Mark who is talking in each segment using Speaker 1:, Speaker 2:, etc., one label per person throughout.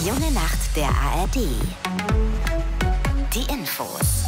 Speaker 1: Die junge Nacht der ARD. Die Infos.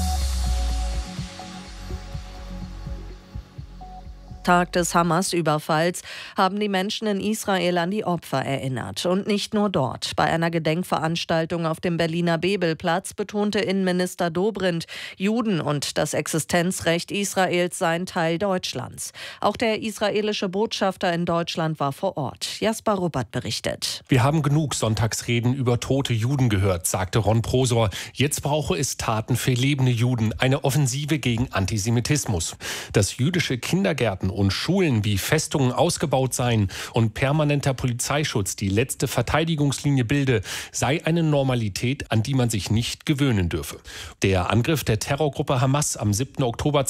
Speaker 2: Tag des Hamas-Überfalls haben die Menschen in Israel an die Opfer erinnert. Und nicht nur dort. Bei einer Gedenkveranstaltung auf dem Berliner Bebelplatz betonte Innenminister Dobrindt, Juden und das Existenzrecht Israels seien Teil Deutschlands. Auch der israelische Botschafter in Deutschland war vor Ort. Jasper Ruppert berichtet.
Speaker 3: Wir haben genug Sonntagsreden über tote Juden gehört, sagte Ron Prosor. Jetzt brauche es Taten für lebende Juden, eine Offensive gegen Antisemitismus. Dass jüdische Kindergärten und Schulen wie Festungen ausgebaut seien und permanenter Polizeischutz die letzte Verteidigungslinie bilde, sei eine Normalität, an die man sich nicht gewöhnen dürfe. Der Angriff der Terrorgruppe Hamas am 7. Oktober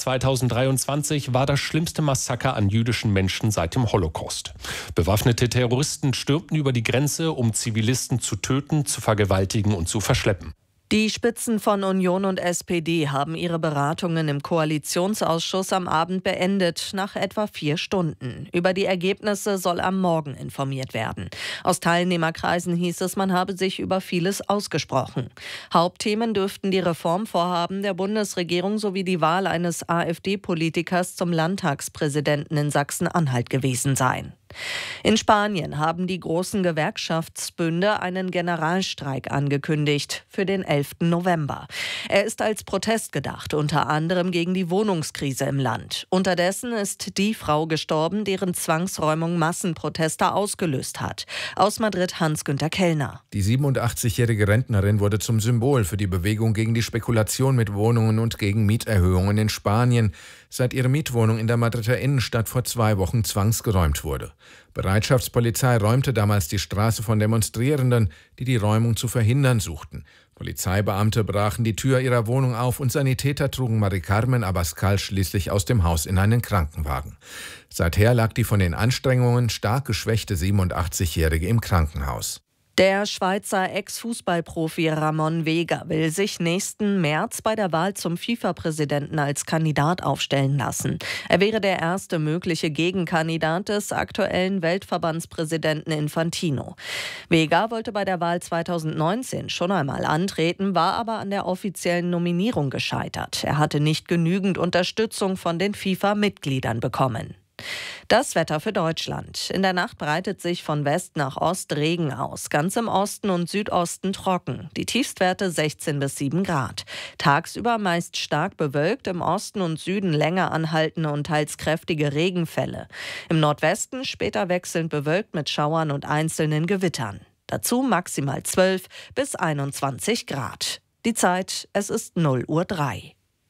Speaker 3: 2023 war das schlimmste Massaker an jüdischen Menschen seit dem Holocaust. Bewaffnete Terroristen stürmten über die Grenze, um Zivilisten zu töten, zu vergewaltigen und zu verschleppen.
Speaker 2: Die Spitzen von Union und SPD haben ihre Beratungen im Koalitionsausschuss am Abend beendet, nach etwa 4 Stunden. Über die Ergebnisse soll am Morgen informiert werden. Aus Teilnehmerkreisen hieß es, man habe sich über vieles ausgesprochen. Hauptthemen dürften die Reformvorhaben der Bundesregierung sowie die Wahl eines AfD-Politikers zum Landtagspräsidenten in Sachsen-Anhalt gewesen sein. In Spanien haben die großen Gewerkschaftsbünde einen Generalstreik angekündigt für den 11. November. Er ist als Protest gedacht, unter anderem gegen die Wohnungskrise im Land. Unterdessen ist die Frau gestorben, deren Zwangsräumung Massenproteste ausgelöst hat. Aus Madrid Hans-Günther Kellner.
Speaker 4: Die 87-jährige Rentnerin wurde zum Symbol für die Bewegung gegen die Spekulation mit Wohnungen und gegen Mieterhöhungen in Spanien, seit ihre Mietwohnung in der Madrider Innenstadt vor 2 Wochen zwangsgeräumt wurde. Bereitschaftspolizei räumte damals die Straße von Demonstrierenden, die die Räumung zu verhindern suchten. Polizeibeamte brachen die Tür ihrer Wohnung auf und Sanitäter trugen Mari Carmen Abascal schließlich aus dem Haus in einen Krankenwagen. Seither lag die von den Anstrengungen stark geschwächte 87-Jährige im Krankenhaus.
Speaker 2: Der Schweizer Ex-Fußballprofi Ramon Vega will sich nächsten März bei der Wahl zum FIFA-Präsidenten als Kandidat aufstellen lassen. Er wäre der erste mögliche Gegenkandidat des aktuellen Weltverbandspräsidenten Infantino. Vega wollte bei der Wahl 2019 schon einmal antreten, war aber an der offiziellen Nominierung gescheitert. Er hatte nicht genügend Unterstützung von den FIFA-Mitgliedern bekommen. Das Wetter für Deutschland. In der Nacht breitet sich von West nach Ost Regen aus. Ganz im Osten und Südosten trocken. Die Tiefstwerte 16 bis 7 Grad. Tagsüber meist stark bewölkt, im Osten und Süden länger anhaltende und teils kräftige Regenfälle. Im Nordwesten später wechselnd bewölkt mit Schauern und einzelnen Gewittern. Dazu maximal 12 bis 21 Grad. Die Zeit, es ist 0:03 Uhr.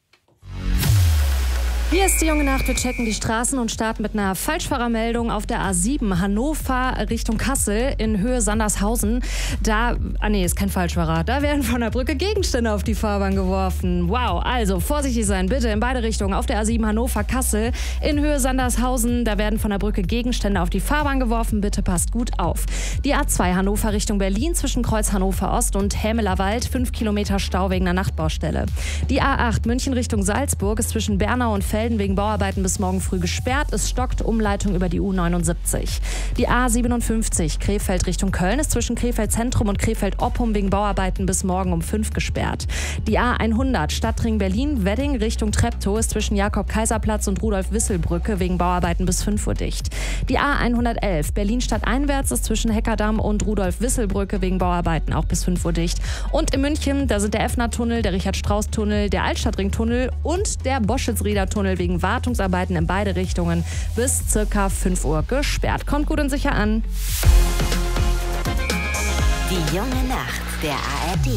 Speaker 5: Hier ist die junge Nacht. Wir checken die Straßen und starten mit einer Falschfahrermeldung auf der A7 Hannover Richtung Kassel in Höhe Sandershausen. Ist kein Falschfahrer. Da werden von der Brücke Gegenstände auf die Fahrbahn geworfen. Wow, also vorsichtig sein, bitte in beide Richtungen. Auf der A7 Hannover Kassel in Höhe Sandershausen, da werden von der Brücke Gegenstände auf die Fahrbahn geworfen. Bitte passt gut auf. Die A2 Hannover Richtung Berlin zwischen Kreuz Hannover Ost und Hämeler Wald, 5 Kilometer Stau wegen einer Nachtbaustelle. Die A8 München Richtung Salzburg ist zwischen Bernau und Felden wegen Bauarbeiten bis morgen früh gesperrt. Es stockt, Umleitung über die U79. Die A57 Krefeld Richtung Köln ist zwischen Krefeld Zentrum und Krefeld Oppum wegen Bauarbeiten bis morgen um 5 gesperrt. Die A100 Stadtring Berlin-Wedding Richtung Treptow ist zwischen Jakob-Kaiser-Platz und Rudolf-Wissel-Brücke wegen Bauarbeiten bis 5 Uhr dicht. Die A111 Berlin-Stadt einwärts ist zwischen Heckerdamm und Rudolf-Wissel-Brücke wegen Bauarbeiten auch bis 5 Uhr dicht. Und in München, da sind der Effner-Tunnel, der Richard-Strauss-Tunnel, der Altstadtring-Tunnel und der Boschitz-Rieder-Tunnel wegen Wartungsarbeiten in beide Richtungen bis ca. 5 Uhr gesperrt. Kommt gut und sicher an.
Speaker 1: Die junge Nacht der ARD.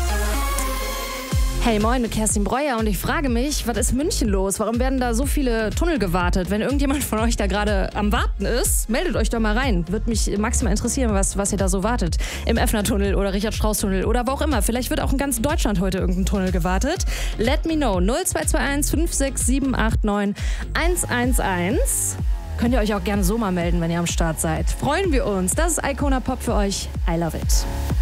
Speaker 5: Hey, moin, mit Kerstin Breuer und ich frage mich, was ist München los? Warum werden da so viele Tunnel gewartet? Wenn irgendjemand von euch da gerade am Warten ist, meldet euch doch mal rein. Würde mich maximal interessieren, was ihr da so wartet. Im Effner-Tunnel oder Richard-Strauss-Tunnel oder wo auch immer. Vielleicht wird auch in ganz Deutschland heute irgendein Tunnel gewartet. Let me know. 0221 56789 111. Könnt ihr euch auch gerne so mal melden, wenn ihr am Start seid. Freuen wir uns. Das ist Icona Pop für euch. I love it.